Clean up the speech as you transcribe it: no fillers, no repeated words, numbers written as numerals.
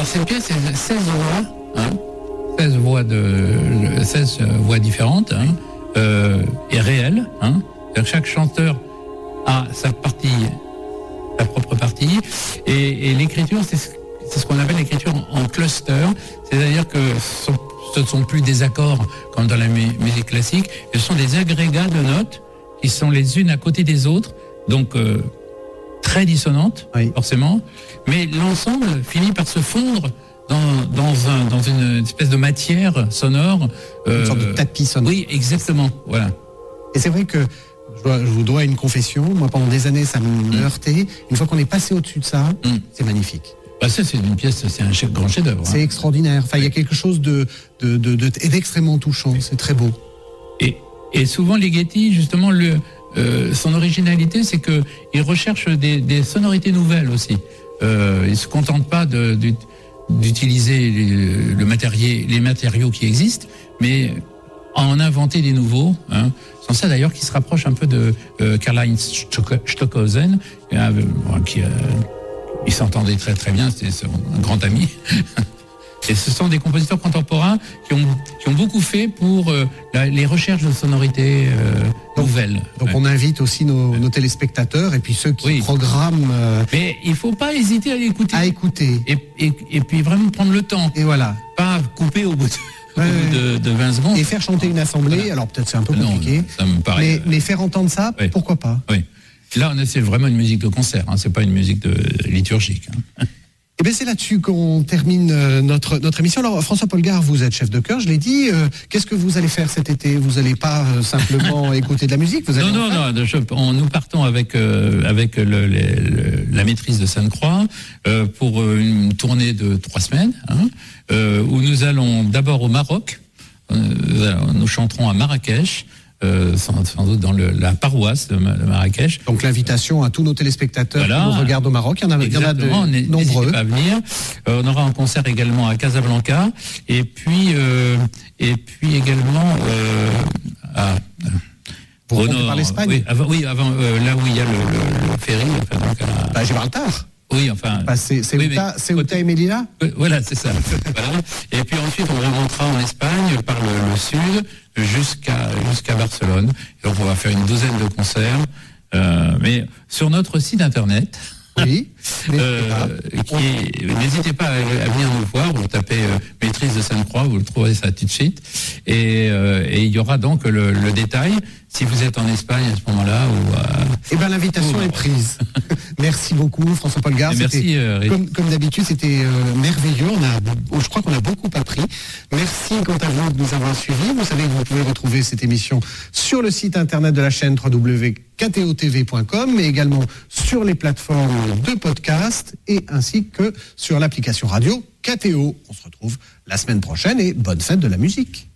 Alors cette pièce, c'est 16 voix, 16 voix différentes, et réelles. C'est-à-dire que chaque chanteur a sa propre partie, et l'écriture, c'est ce qu'on appelle l'écriture en cluster, c'est-à-dire que ce ne sont plus des accords comme dans la musique classique, ce sont des agrégats de notes qui sont les unes à côté des autres, donc très dissonantes, forcément, mais l'ensemble finit par se fondre dans une espèce de matière sonore. Une sorte de tapis sonore. Oui, exactement, voilà. Et c'est vrai que je vous dois une confession, moi pendant des années ça me heurtait, une fois qu'on est passé au-dessus de ça, c'est magnifique. Bah ça, c'est une pièce, c'est un grand chef-d'œuvre. C'est extraordinaire. Enfin, il y a quelque chose d'extrêmement touchant. C'est très beau. Et souvent, Ligeti, justement, son originalité, c'est que il recherche des sonorités nouvelles aussi. Il se contente pas d'utiliser les matériaux qui existent, mais en inventer des nouveaux. C'est ça d'ailleurs qui se rapproche un peu de Karlheinz Stockhausen, qui il s'entendait très très bien, c'était un grand ami. Et ce sont des compositeurs contemporains qui ont beaucoup fait pour les recherches de sonorités nouvelles. Donc on invite aussi nos téléspectateurs et puis ceux qui programment. Mais il ne faut pas hésiter à l'écouter. À écouter. Et puis vraiment prendre le temps. Et voilà. Pas couper au bout de 20 secondes. Et faire chanter une assemblée, voilà. Alors peut-être c'est un peu compliqué. Non, ça me paraît, mais faire entendre ça, pourquoi pas. Oui. Là, c'est vraiment une musique de concert, c'est pas une musique liturgique. Et bien c'est là-dessus qu'on termine notre émission. Alors François Polgar, vous êtes chef de chœur, je l'ai dit. Qu'est-ce que vous allez faire cet été ? Vous n'allez pas simplement écouter de la musique, vous allez nous partons avec la maîtrise de Sainte-Croix pour une tournée de 3 semaines, où nous allons d'abord au Maroc. Nous chanterons à Marrakech. Sans doute dans la paroisse de Marrakech. Donc l'invitation à tous nos téléspectateurs qui nous regardent au Maroc, il y en a de nombreux. Pas à venir. On aura un concert également à Casablanca et puis également à vous remontez par l'Espagne. Avant là où il y a le ferry. À Gibraltar. Oui, enfin. C'est Ceuta et Melilla. Voilà, c'est ça. Voilà. Et puis ensuite, on remontera en Espagne par le sud jusqu'à Barcelone. Et donc, on va faire une douzaine de concerts. Mais sur notre site internet. Oui. N'hésitez pas à venir nous voir. Vous tapez maîtrise de Sainte-Croix, vous le trouverez ça tout de suite. Et il y aura donc le détail. Si vous êtes en Espagne à ce moment-là, l'invitation est prise. Merci beaucoup, François Polgar. Merci. Comme d'habitude, c'était merveilleux. Je crois qu'on a beaucoup appris. Merci quant à vous de nous avoir suivis. Vous savez que vous pouvez retrouver cette émission sur le site internet de la chaîne www.ktotv.com, mais également sur les plateformes de podcast et ainsi que sur l'application radio KTO. On se retrouve la semaine prochaine et bonne fête de la musique.